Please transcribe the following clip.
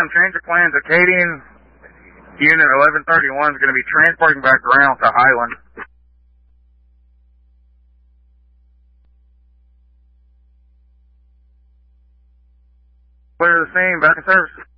ma'am, change of plans. Acadian Unit 1131 is going to be transporting back around to Highland. Clear the scene, back in service.